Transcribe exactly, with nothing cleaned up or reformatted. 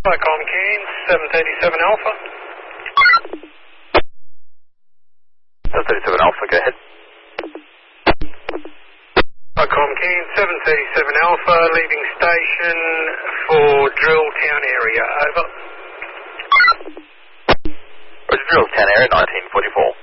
Hi, Comkeen, seven thirty-seven Alpha. seven thirty-seven Alpha, go ahead. Hi, Comkeen, seven thirty-seven Alpha, leaving station for Drilltown area, over. Roger, Drilltown area, nineteen forty-four.